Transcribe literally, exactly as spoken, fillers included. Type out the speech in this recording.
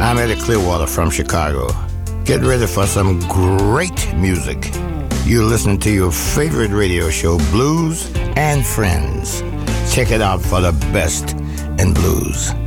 I'm Eddie Clearwater from Chicago. Get ready for some great music. You're listening to your favorite radio show, Blues and Friends. Check it out for the best in blues.